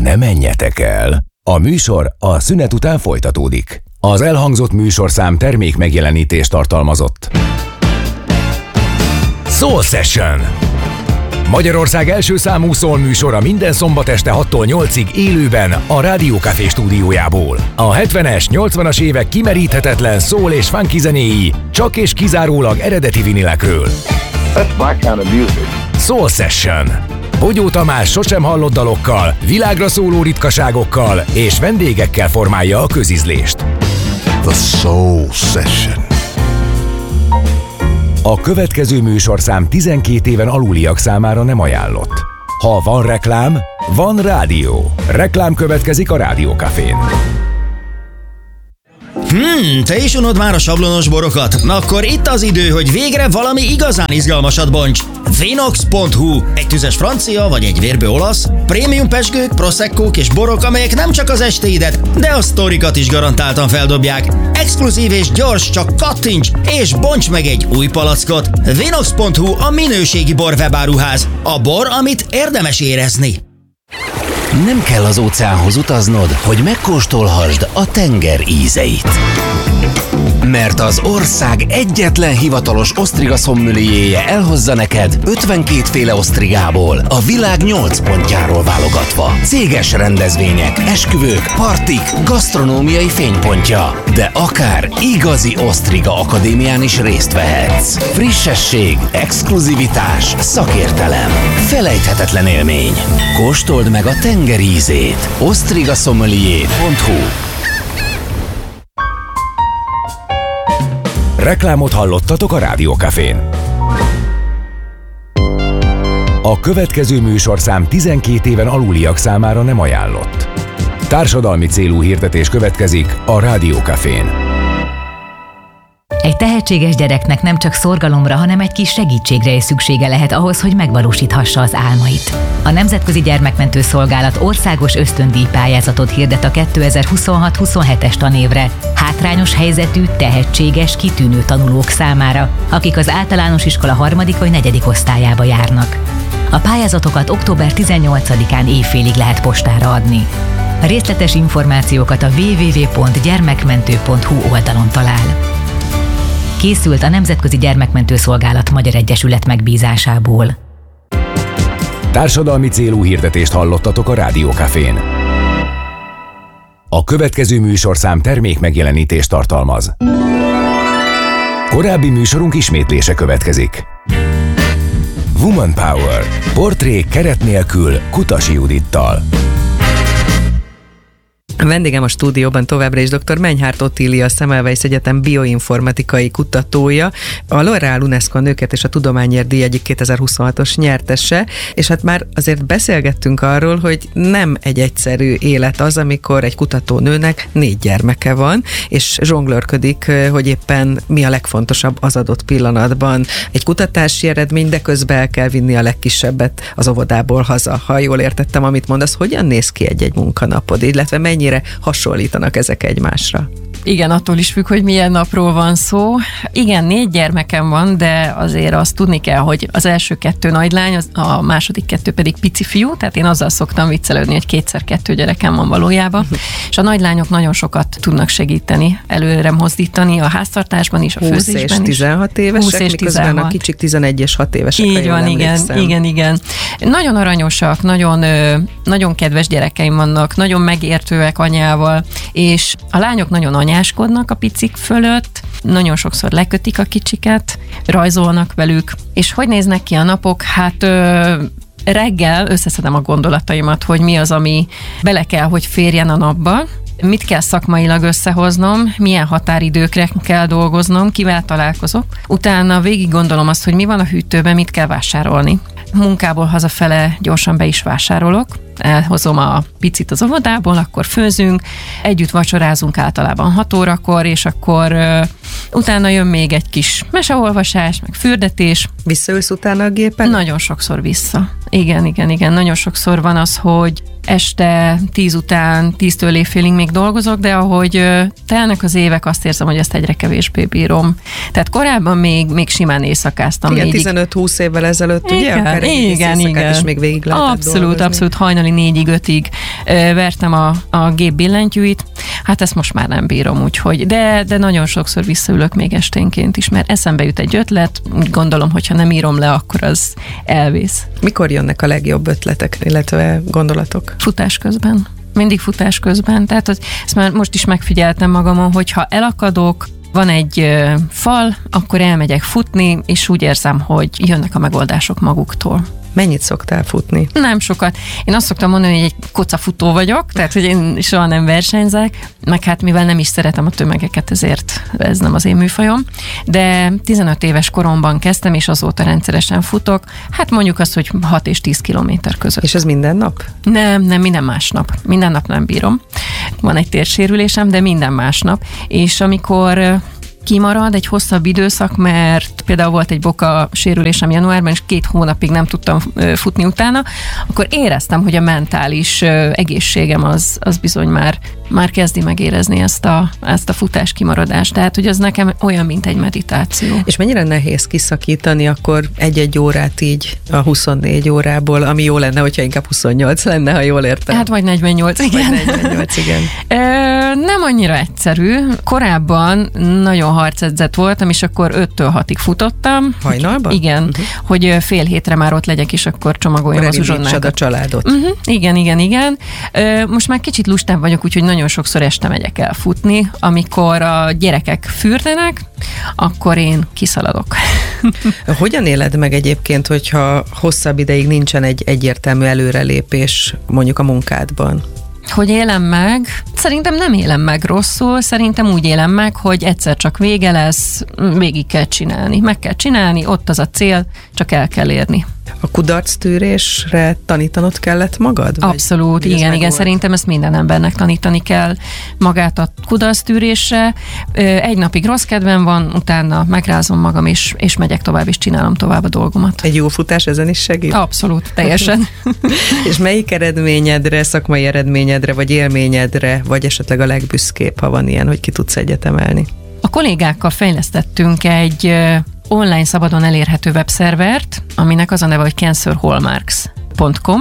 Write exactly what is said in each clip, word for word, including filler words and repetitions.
ne menjetek el. A műsor a szünet után folytatódik. Az elhangzott műsorszám termék megjelenítést tartalmazott. Soul Session. Magyarország első számú soul műsora minden szombat este hattól nyolcig élőben a Rádió Café stúdiójából. A hetvenes, nyolcvanas évek kimeríthetetlen soul és funky zenéi csak és kizárólag eredeti vinilekről. That's my kind of music. Soul Session. Bogyó Tamás sosem hallott dalokkal, világra szóló ritkaságokkal és vendégekkel formálja a közízlést. The Soul Session. A következő műsorszám tizenkét éven aluliak számára nem ajánlott. Ha van reklám, van rádió. Reklám következik a Rádió Cafén. Hmm, te is unod már a sablonos borokat? Na akkor itt az idő, hogy végre valami igazán izgalmasat bonts. Vinox pont hu. Egy tüzes francia vagy egy vérbő olasz, prémium pezsgők, proseccók és borok, amelyek nem csak az estéidet, de a sztorikat is garantáltan feldobják. Exkluzív és gyors, csak kattints és bonts meg egy új palackot. Vinox pont hu a minőségi bor webáruház. A bor, amit érdemes érezni. Nem kell az óceánhoz utaznod, hogy megkóstolhassd a tenger ízeit. Mert az ország egyetlen hivatalos osztriga szommelierje elhozza neked ötvenkét féle osztrigából, a világ nyolc pontjáról válogatva. Céges rendezvények, esküvők, partik, gasztronómiai fénypontja. De akár igazi osztriga akadémián is részt vehetsz. Frissesség, exkluzivitás, szakértelem. Felejthetetlen élmény. Kóstold meg a tenger ízét. osztriga sommelier pont hu. Reklámot hallottatok a Rádió Cafén. A következő műsorszám tizenkét éven aluliak számára nem ajánlott. Társadalmi célú hirdetés következik a Rádió Cafén. Egy tehetséges gyereknek nem csak szorgalomra, hanem egy kis segítségre is szüksége lehet ahhoz, hogy megvalósíthassa az álmait. A Nemzetközi Gyermekmentő Szolgálat országos ösztöndíj pályázatot hirdet a kétezer-huszonhat huszonhetes tanévre hátrányos helyzetű, tehetséges, kitűnő tanulók számára, akik az általános iskola harmadik vagy negyedik osztályába járnak. A pályázatokat október tizennyolcadikán éjfélig lehet postára adni. A részletes információkat a double-u double-u double-u pont gyermekmentő pont hu oldalon talál. Készült a Nemzetközi Gyermekmentő Szolgálat Magyar Egyesület megbízásából. Társadalmi célú hirdetést hallottatok a Rádió Cafén. A következő műsorszám termék megjelenítést tartalmaz. Korábbi műsorunk ismétlése következik. Woman Power. Portré keret nélkül Kutasi Judittal. A vendégem a stúdióban továbbra is dr. Menyhárt Ottília, a Semmelweis Egyetem bioinformatikai kutatója, a L'Oréal UNESCO Nőket és a Tudományért díj egyik kétezer-huszonhatos nyertese, és hát már azért beszélgettünk arról, hogy nem egy egyszerű élet az, amikor egy kutatónőnek négy gyermeke van, és zsonglőrködik, hogy éppen mi a legfontosabb az adott pillanatban. Egy kutatási eredmény, de közben el kell vinni a legkisebbet az óvodából haza. Ha jól értettem, amit mondasz, hogyan néz ki egy-egy munkanapod, illetve mennyire hasonlítanak ezek egymásra? Igen, attól is függ, hogy milyen napról van szó. Igen, négy gyermekem van, de azért azt tudni kell, hogy az első kettő nagylány, a második kettő pedig pici fiú, tehát én azzal szoktam viccelődni, hogy kétszer kettő gyerekem van valójában, és a nagylányok nagyon sokat tudnak segíteni, előre mozdítani a háztartásban is, a főzésben is. húsz és tizenhat évesek, és miközben tizenhat. A kicsik tizenegy és hat évesek. Így van, igen, igen, igen. Nagyon aranyosak, nagyon, nagyon kedves gyerekeim vannak, nagyon megértőek anyával, és a lányok nagyon anyáskodnak a picik fölött, nagyon sokszor lekötik a kicsiket, rajzolnak velük, és hogy néznek ki a napok? Hát ö, reggel összeszedem a gondolataimat, hogy mi az, ami bele kell, hogy férjen a napba, mit kell szakmailag összehoznom, milyen határidőkre kell dolgoznom, kivel találkozok. Utána végig gondolom azt, hogy mi van a hűtőben, mit kell vásárolni. Munkából hazafele gyorsan be is vásárolok, elhozom a picit az óvodából, akkor főzünk, együtt vacsorázunk általában hat órakor, és akkor uh, utána jön még egy kis meseolvasás, meg fürdetés. Visszaülsz utána a gépen? Nagyon sokszor vissza. Igen, igen, igen. Nagyon sokszor van az, hogy este tíz után, tíztől évfélig még dolgozok, de ahogy ö, telnek az évek, azt érzem, hogy ezt egyre kevésbé bírom. Tehát korábban még, még simán éjszakáztam. Igen, négyig. tizenöt-húsz évvel ezelőtt, ugye? Igen, Akár igen, igen. is még végig lehetett Abszolút, dolgozni. abszolút hajnali négyig, ötig ö, vertem a, a gép billentyűit. Hát ezt most már nem bírom, úgyhogy, de, de nagyon sokszor visszaülök még esténként is, mert eszembe jut egy ötlet, úgy gondolom, hogyha nem írom le, akkor az elvész. Mikor jönnek a legjobb ötletek, illetve gondolatok? Futás közben. Mindig futás közben. Tehát az, ezt már most is megfigyeltem magamon, hogyha elakadok, van egy ö, fal, akkor elmegyek futni, és úgy érzem, hogy jönnek a megoldások maguktól. Mennyit szoktál futni? Nem sokat. Én azt szoktam mondani, hogy egy kocafutó vagyok, tehát hogy én soha nem versenyzek, meg hát mivel nem is szeretem a tömegeket, ezért ez nem az én műfajom, de tizenöt éves koromban kezdtem, és azóta rendszeresen futok, hát mondjuk azt, hogy hat és tíz kilométer között. És ez minden nap? Nem, nem, minden másnap. Minden nap nem bírom. Van egy térsérülésem, de minden másnap. És amikor kimarad egy hosszabb időszak, mert például volt egy boka sérülésem januárban, és két hónapig nem tudtam futni utána, akkor éreztem, hogy a mentális egészségem az, az bizony már, már kezdi megérezni ezt a, ezt a futás kimaradást. Tehát, hogy az nekem olyan, mint egy meditáció. És mennyire nehéz kiszakítani akkor egy-egy órát így a huszonnégy órából, ami jó lenne, hogyha inkább huszonnyolc lenne, ha jól értem. Hát vagy negyvennyolc, igen. Vagy negyvennyolc, igen. Ö, nem annyira egyszerű. Korábban nagyon harcedzett voltam, és akkor öttől hatig futottam. Hajnalban? Igen, uh-huh. hogy fél hétre már ott legyek, és akkor csomagoljam akkor az uzsonnákat. a családot. Uh-huh. Igen, igen, igen. Ö, most már kicsit lustább vagyok, úgyhogy nagyon sokszor este megyek el futni. Amikor a gyerekek fürdenek, akkor én kiszaladok. Hogyan éled meg egyébként, hogyha hosszabb ideig nincsen egy egyértelmű előrelépés mondjuk a munkádban? Hogy élem meg? Szerintem nem élem meg rosszul, szerintem úgy élem meg, hogy egyszer csak vége lesz, végig kell csinálni. Meg kell csinálni, ott az a cél, csak el kell érni. A kudarctűrésre tanítanod kellett magad? Abszolút, igen, igen, szerintem ezt minden embernek tanítani kell magát a kudarctűrésre. Egy napig rossz kedvem van, utána megrázom magam, és, és megyek tovább, és csinálom tovább a dolgomat. Egy jó futás ezen is segít? Abszolút, teljesen. És melyik eredményedre, szakmai eredményedre, vagy élményedre, vagy esetleg a legbüszkébb, ha van ilyen, hogy ki tudsz egyet emelni? A kollégákkal fejlesztettünk egy online szabadon elérhető webszervert, aminek az a neve, hogy cancer hallmarks pont com,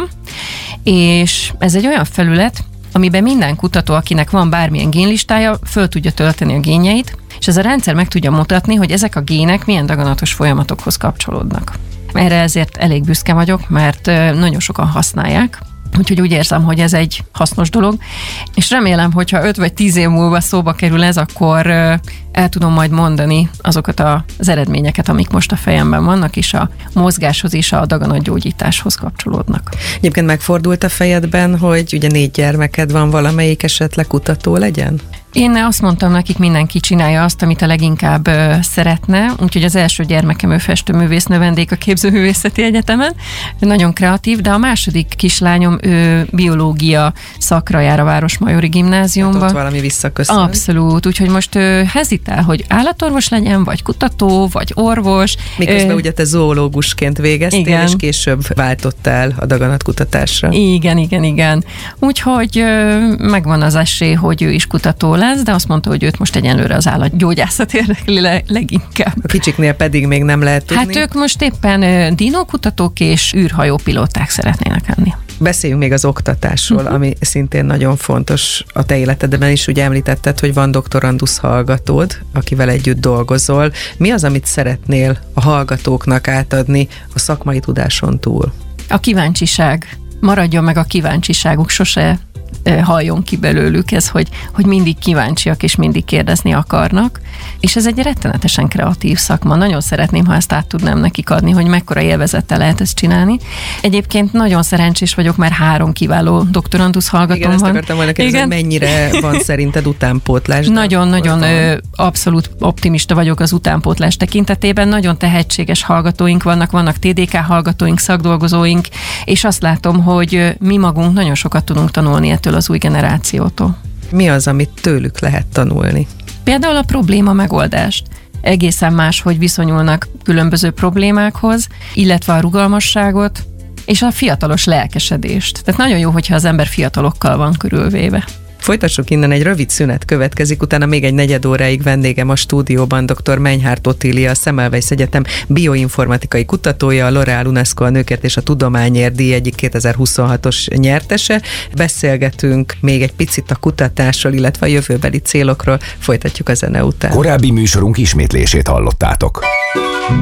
és ez egy olyan felület, amiben minden kutató, akinek van bármilyen génlistája, föl tudja tölteni a génjeit, és ez a rendszer meg tudja mutatni, hogy ezek a gének milyen daganatos folyamatokhoz kapcsolódnak. Erre ezért elég büszke vagyok, mert nagyon sokan használják, úgyhogy úgy érzem, hogy ez egy hasznos dolog, és remélem, hogyha öt vagy tíz év múlva szóba kerül ez, akkor el tudom majd mondani azokat az eredményeket, amik most a fejemben vannak, és a mozgáshoz és a daganatgyógyításhoz kapcsolódnak. Egyébként megfordult a fejedben, hogy ugye négy gyermeked van, valamelyik esetleg kutató legyen? Én azt mondtam nekik, mindenki csinálja azt, amit a leginkább ö, szeretne, úgyhogy az első gyermekem ő festőművész növendék a Képzőművészeti Egyetemen, ő nagyon kreatív, de a második kislányom ő biológia szakra jár a Városmajori Gimnáziumban. Hát ott valami visszaköszön. Abszolút, úgyhogy most ő hezitál, hogy állatorvos legyen, vagy kutató, vagy orvos. Miközben ö, ugye te zoológusként végeztél, igen. És később váltottál a daganatkutatásra. Igen, igen, igen. Úgyhogy ö, megvan az esély, hogy ő is kutató lesz, de azt mondta, hogy őt most egyenlőre az állatgyógyászat érdekli le, leginkább. A kicsiknél pedig még nem lehet tudni. Hát ők most éppen dinókutatók és űrhajópilóták szeretnének lenni. Beszéljünk még az oktatásról, uh-huh. ami szintén nagyon fontos a te életedben is. Ugye említetted, hogy van doktorandusz hallgatód, akivel együtt dolgozol. Mi az, amit szeretnél a hallgatóknak átadni a szakmai tudáson túl? A kíváncsiság. Maradjon meg a kíváncsiságuk, sose halljon ki belőlük ez, hogy, hogy mindig kíváncsiak és mindig kérdezni akarnak, és ez egy rettenetesen kreatív szakma. Nagyon szeretném, ha ezt át tudnám nekik adni, hogy mekkora élvezettel lehet ezt csinálni. Egyébként nagyon szerencsés vagyok, mert három kiváló doktorandusz hallgatóm Igen, van. ezt akartam volna kérdezni, mennyire van szerinted utánpótlás? Nagyon-nagyon nagyon, abszolút optimista vagyok az utánpótlás tekintetében. Nagyon tehetséges hallgatóink vannak, vannak té dé ká hallgatóink, szakdolgozóink, és azt látom, hogy mi magunk nagyon sokat tudunk tanulni ettől az új generációtól. Mi az, amit tőlük lehet tanulni? Például a probléma megoldást. Egészen más, hogy viszonyulnak különböző problémákhoz, illetve a rugalmasságot, és a fiatalos lelkesedést. Tehát nagyon jó, hogyha az ember fiatalokkal van körülvéve. Folytassuk innen, egy rövid szünet következik, utána még egy negyed óráig vendégem a stúdióban dr. Menyhárt Otília, a Semmelweis Egyetem bioinformatikai kutatója, a L'Oréal UNESCO a nőkért és a tudományért díj egyik kétezer-huszonhatos nyertese. Beszélgetünk még egy picit a kutatásról, illetve a jövőbeli célokról. Folytatjuk a zene után. Korábbi műsorunk ismétlését hallottátok.